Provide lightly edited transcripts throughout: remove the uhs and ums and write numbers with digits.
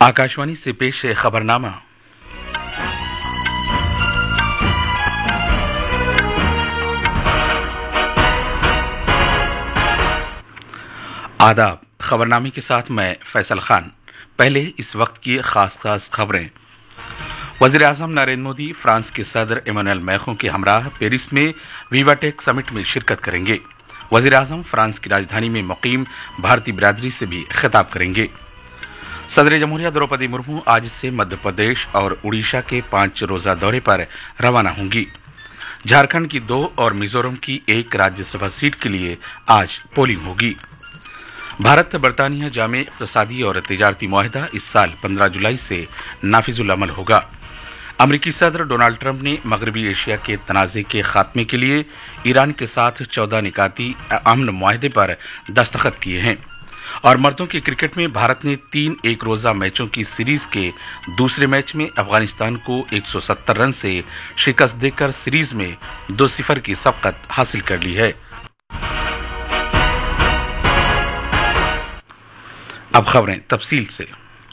आकाशवाणी से पेश है खबरनामा। आदाब। खबरनामे के साथ मैं फैसल खान। पहले इस वक्त की खास खबरें। वजीर आजम नरेंद्र मोदी फ्रांस के सदर इमैनुअल मैक्रों के हमराह पेरिस में वीवाटेक समिट में शिरकत करेंगे। वजीर आजम फ्रांस की राजधानी में मुकीम भारतीय बिरादरी से भी खिताब करेंगे। सदर जमहूरिया द्रौपदी मुर्मू आज से मध्य प्रदेश और उड़ीसा के 5 रोजा दौरे पर रवाना होंगी। झारखंड की 2 और मिजोरम की 1 राज्यसभा सीट के लिए आज पोलिंग होगी। भारत बरतानिया जामे इक़्तिसादी और तिजारती मुआहदा इस साल 15 जुलाई से नाफिजुल अमल होगा। अमरीकी सदर डोनाल्ड ट्रंप ने मगरबी एशिया के तनाज़े के खात्मे के लिए ईरान के साथ 14 निकाती अमन मुआहदे पर दस्तखत किए हैं। और मर्दों के क्रिकेट में भारत ने 3 एक रोजा मैचों की सीरीज के दूसरे मैच में अफगानिस्तान को 170 रन से शिकस्त देकर सीरीज में 2-0 की सबकत हासिल कर ली है। अब खबरें तफसील से।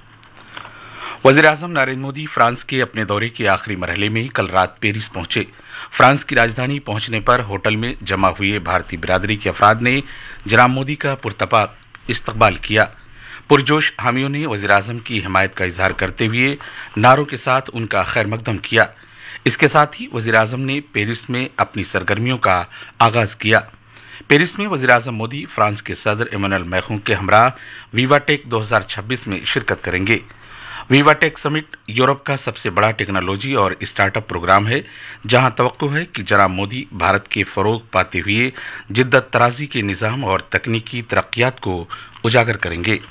वजीर आजम नरेंद्र मोदी फ्रांस के अपने दौरे के आखिरी मरहले में कल रात पेरिस पहुंचे। फ्रांस की राजधानी पहुंचने पर होटल में जमा हुए भारतीय बिरादरी के अफराद ने जनाब मोदी का पुरतपाक इस्तकबाल किया। पुरजोश हामियों ने वजीर आजम की हिमायत का इजहार करते हुए नारों के साथ उनका खैर मकदम किया। इसके साथ ही वजीर आजम ने पेरिस में अपनी सरगर्मियों का आगाज किया। पेरिस में वजीर आजम मोदी फ्रांस के सदर इमैनुअल मैक्रों के हमराह वीवाटेक 2026 में शिरकत करेंगे। वीवाटेक समिट यूरोप का सबसे बड़ा टेक्नोलॉजी और स्टार्टअप प्रोग्राम है, जहां तवक्को है कि जनाब मोदी भारत के फरोग पाते हुए जिद्दत तराजी के निज़ाम और तकनीकी तरक्कियात को उजागर करेंगे।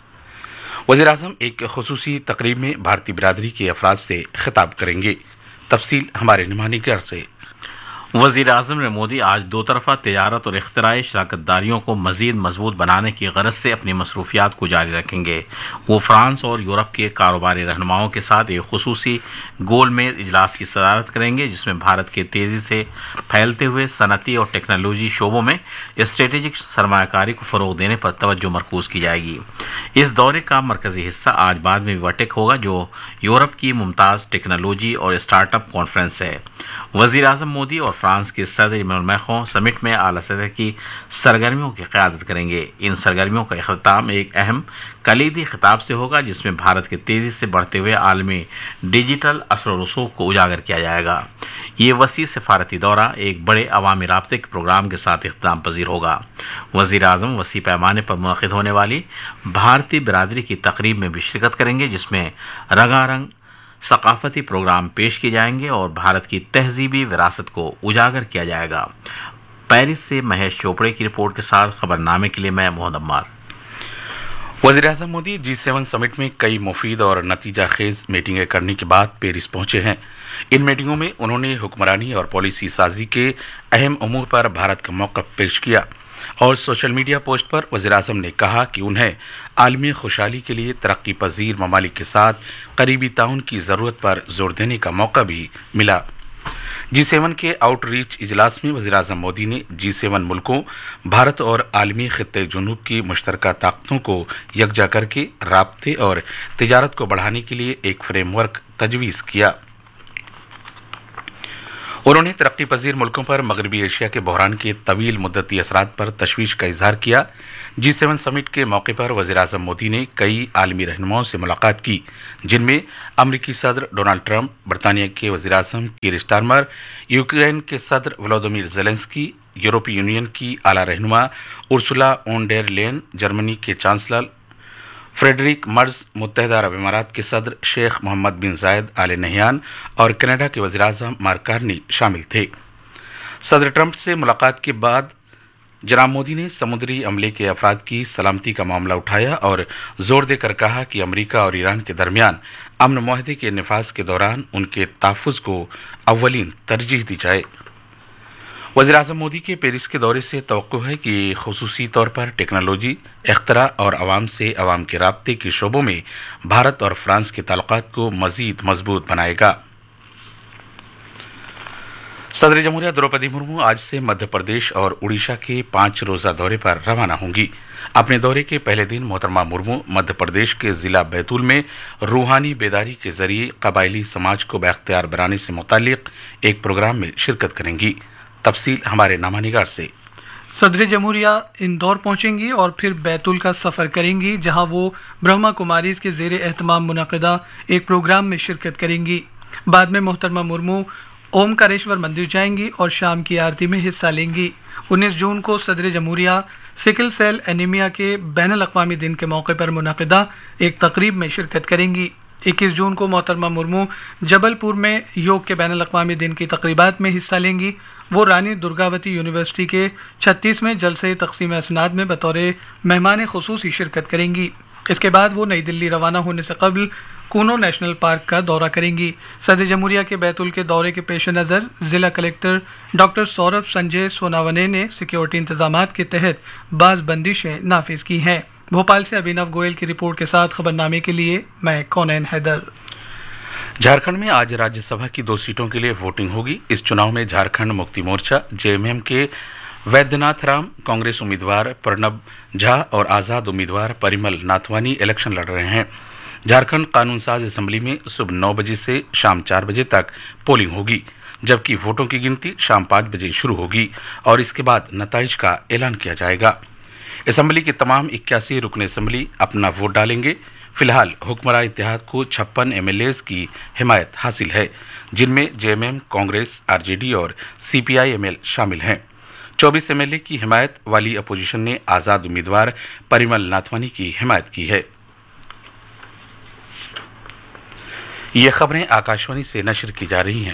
वज़ीर आज़म एक खुसूसी तकरीब में भारतीय बिरादरी के अफराद से खिताब करेंगे। तफसील हमारे नुमाइंदे से। वज़ीर आज़म ने मोदी आज 2 तरफ़ा तिजारत और इख्तिराई शराकतदारियों को मज़ीद मजबूत बनाने की गरज से अपनी मसरूफियात को जारी रखेंगे। वो फ्रांस और यूरोप के कारोबारी रहनुमाओं के साथ एक खुसूसी गोलमेज इजलास की सदारत करेंगे, जिसमें भारत के तेज़ी से फैलते हुए सनती और टेक्नोलॉजी शोबों में स्ट्रेटेजिक सरमायाकारी को फ़रोग़ देने पर तवज्जो मरकूज़ की जाएगी। इस दौरे का मरकज़ी हिस्सा आज बाद में वीवाटेक होगा, जो यूरोप की मुमताज़ टेक्नोलॉजी और स्टार्टअप कॉन्फ्रेंस है। वज़ीर आज़म मोदी और फ्रांस के सदर इमैनुअल मैक्रों समिट में आला सतह की सरगर्मियों की क़यादत करेंगे। इन सरगर्मियों का इख्तिताम एक अहम कलीदी खिताब से होगा, जिसमें भारत के तेज़ी से बढ़ते हुए आलमी डिजिटल असर व रसूख को उजागर किया जाएगा। ये वसी सफारती दौरा एक बड़े अवामी राब्ते के प्रोग्राम के साथ इख्तिताम पजीर होगा। वज़ीर आज़म वसी पैमाने पर मुनक़िद होने वाली भारतीय बिरादरी की तकरीब में भी शिरकत करेंगे, जिसमें रंगारंग सकाफती प्रोग्राम पेश किए जाएंगे और भारत की तहजीबी विरासत को उजागर किया जाएगा। पेरिस से महेश चोपड़े की रिपोर्ट के साथ खबरनामे के लिए मैं मोहम्मद अम्मार। वज़ीर आज़म मोदी G7 समिट में कई मुफीद और नतीजा खेज मीटिंगें करने के बाद पेरिस पहुंचे हैं। इन मीटिंगों में उन्होंने हुक्मरानी और पॉलिसी साजी के अहम उमूर पर भारत का मौक़िफ़ पेश किया और सोशल मीडिया पोस्ट पर वज़ीर आज़म ने कहा कि उन्हें आलमी खुशहाली के लिए तरक्की पजीर ममालिक के साथ करीबी ताउन की ज़रूरत पर जोर देने का मौका भी मिला। G7 के आउटरीच इजलास में वज़ीर आज़म मोदी ने G7 मुल्कों, भारत और आलमी खित्ते जुनूब की मुश्तरका ताकतों को यकजा करके राब्ते और तिजारत को बढ़ाने के लिए एक फ्रेमवर्क तजवीज़ किया। उन्होंने तरक्की पजीर मुल्कों पर मगरबी एशिया के बहरान के तवील मुद्दती असरात पर तशवीश का इजहार किया। G7 समिट के मौके पर वज़ीर आज़म मोदी ने कई आलमी रहनुमाओं से मुलाकात की, जिनमें अमरीकी सदर डोनाल्ड ट्रंप, बरतानिया के वज़ीर आज़म कीर स्टारमर, यूक्रेन के सदर व्लादिमीर ज़ेलेंस्की, यूरोपीय यूनियन की आला रहनुमा Ursula von der Leyen, Germany के चांसलर फ्रेडरिक मर्ज, मुत्तहिदा अरब इमारात के सदर शेख मोहम्मद बिन जायद आल नहयान और कनाडा के वज़ीर आज़म मार्क कार्नी शामिल थे। सदर ट्रंप से मुलाकात के बाद जनाब मोदी ने समुद्री अमले के अफराद की सलामती का मामला उठाया और जोर देकर कहा कि अमरीका और ईरान के दरमियान अमन मुआहदे के निफाज के दौरान उनके तहफ़्फ़ुज़ को अव्वलीन तरजीह दी जाए। वज़ीर आज़म मोदी के पेरिस के दौरे से तवक्को है कि खुसूसी तौर पर टेक्नोलॉजी, इख्तिरा और अवाम से अवाम के राब्ते के शोबों में भारत और फ्रांस के ताल्लुकात को मज़ीद मजबूत बनाएगा। सदर जमहूरिया द्रौपदी मुर्मू आज से मध्य प्रदेश और उड़ीसा के 5 रोजा दौरे पर रवाना होंगी। अपने दौरे के पहले दिन मोहतरमा मुर्मू मध्य प्रदेश के जिला बैतूल में रूहानी बेदारी के जरिए कबायली समाज को बाख्तियार बनाने से मुतालिक एक प्रोग्राम में शिरकत करेंगी। तफसील हमारे नामानिगार से। सदर जमहूरिया इंदौर पहुंचेंगी और फिर बैतूल का सफर करेंगी, जहां वो ब्रह्मा कुमारीज के जेर एहतमाम मुनक़दा एक प्रोग्राम में शिरकत करेंगी। बाद में मोहतरमा मुर्मू ओमकारेश्वर मंदिर जाएंगी और शाम की आरती में हिस्सा लेंगी। 19 जून को सदर जमहूरिया सिकल सेल एनीमिया के बैनुल अक़वामी दिन के मौके पर मुनक़दा एक तकरीब में शिरकत करेंगी। 21 जून को मोहतरमा मुर्मू जबलपुर में योग के बैनुल अक़वामी दिन की तकरीबात में हिस्सा लेंगी। वो रानी दुर्गावती यूनिवर्सिटी के 36वें जलसे तक़सीम असनाद में बतौर मेहमान ख़ुसूसी शिरकत करेंगी। इसके बाद वो नई दिल्ली रवाना होने से कबल कूनो नेशनल पार्क का दौरा करेंगी। सदर जमहूरिया के बैतूल के दौरे के पेश नज़र जिला कलेक्टर डॉक्टर सौरभ संजय सोनावने ने सिक्योरिटी इंतजामात के तहत बाज़ बंदिशें नाफिज की हैं। भोपाल से अभिनव गोयल की रिपोर्ट के साथ खबरनामे के लिए मैं कौनैन हैदर। झारखंड में आज राज्यसभा की 2 सीटों के लिए वोटिंग होगी। इस चुनाव में झारखंड मुक्ति मोर्चा जेएमएम के वैद्यनाथ राम, कांग्रेस उम्मीदवार प्रणब झा और आजाद उम्मीदवार परिमल नाथवानी इलेक्शन लड़ रहे हैं। झारखंड कानून साज असेंबली में सुबह 9 बजे से शाम 4 बजे तक पोलिंग होगी, जबकि वोटों की गिनती शाम 5 बजे शुरू होगी और इसके बाद नताइज का ऐलान किया जाएगा। असेंबली की तमाम 81 रुकन असेंबली अपना वोट डालेंगे। फिलहाल हुक्मरान इत्तेहाद को 56 एमएलएज की हिमायत हासिल है, जिनमें जेएमएम, कांग्रेस, आरजेडी और सीपीआई-एमएल शामिल हैं। 24 एमएलए की हिमायत वाली अपोजिशन ने आजाद उम्मीदवार परिमल नाथवानी की हिमायत की है। ये खबरें आकाशवाणी से नशर की जा रही हैं।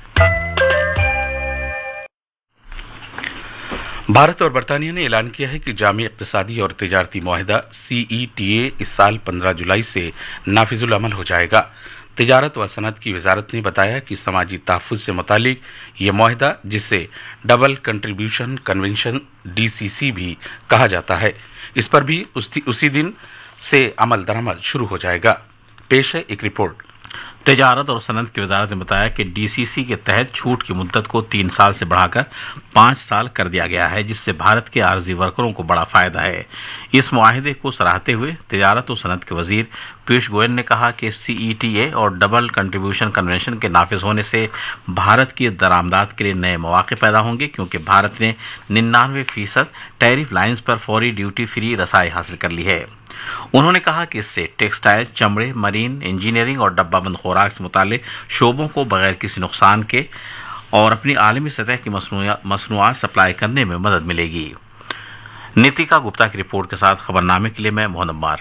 भारत और बरतानिया ने ऐलान किया है कि जामी इक़्तिसादी और तिजारती मुआहिदा CETA इस साल 15 जुलाई से नाफिजुल अमल हो जाएगा। तिजारत व सनत की वजारत ने बताया कि समाजी तहफ़्फ़ुज़ से मुतालिक यह मुआहिदा, जिसे डबल कंट्रीब्यूशन कन्वेंशन DCC भी कहा जाता है, इस पर भी उसी दिन से अमल दरामद शुरू हो जाएगा। पेश है एक रिपोर्ट। तिजारत और सनत की वजारत ने बताया कि DCC के तहत छूट की मुद्दत को 3 साल से बढ़ाकर 5 साल कर दिया गया है, जिससे भारत के आर्जी वर्करों को बड़ा फायदा है। इस मुआहिदे को सराहते हुए तिजारत और सनत के वजीर पीयूष गोयल ने कहा कि CETA और डबल कंट्रीब्यूशन कन्वेंशन के नाफिज होने से भारत की दरामदात के लिए नए मौके पैदा होंगे, क्योंकि भारत ने 99% टैरिफ लाइन्स पर फौरी ड्यूटी फ्री रसाई हासिल कर ली है। उन्होंने कहा कि इससे टेक्सटाइल, चमड़े, मरीन, इंजीनियरिंग और डब्बाबंद खुराक से मुताल्लिक शोबों को बगैर किसी नुकसान के और अपनी आलमी सतह की मसनूआत सप्लाई करने में मदद मिलेगी। नीतिका गुप्ता की रिपोर्ट के साथ खबरनामे के लिए मैं मोहन अब्बार।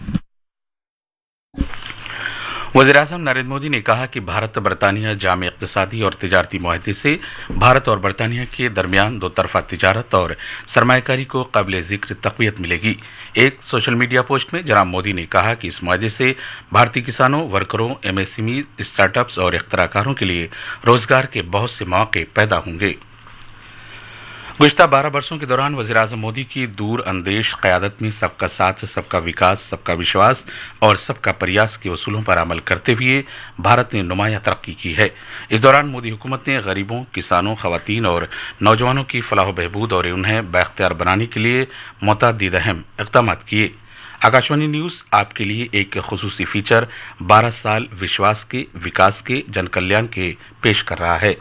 वज़ीर-ए-आज़म नरेंद्र मोदी ने कहा कि भारत बरतानिया जामी इक़्तिसादी और तिजारती मुआहिदे से भारत और बरतानिया के दरमियान 2 तरफ़ा तिजारत और सरमायाकारी को काबिल ज़िक्र तक़वियत मिलेगी। एक सोशल मीडिया पोस्ट में जनाब मोदी ने कहा कि इस मुआहिदे से भारतीय किसानों, वर्करों, MSME, स्टार्टअप्स और इख्तराकारों के लिए रोजगार के बहुत से मौके पैदा होंगे। गुज़िश्ता 12 वर्षों के दौरान वज़ीर-ए-आज़म मोदी की दूर अंदेश क़यादत में सबका साथ, सबका विकास, सबका विश्वास और सबका प्रयास के उसूलों पर अमल करते हुए भारत ने नुमायां तरक्की की है। इस दौरान मोदी हुकूमत ने गरीबों, किसानों, ख़वातीन और नौजवानों की फलाह बहबूद और उन्हें बाख्तियार बनाने के लिए मुतअद्दिद अहम इक़दाम किए। आकाशवाणी न्यूज़ आपके लिए एक खुसूसी फीचर 12 साल विश्वास के, विकास के, जन कल्याण के पेश कर रहा है।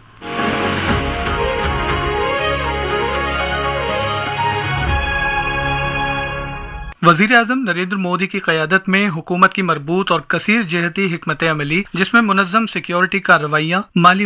वज़ीर-ए-आज़म नरेंद्र मोदी की क़यादत में हुकूमत की मरबूत और कसीर जहती हिकमत अमली, जिसमें मुनज़्ज़म सिक्योरिटी कार्रवाइयाँ, माली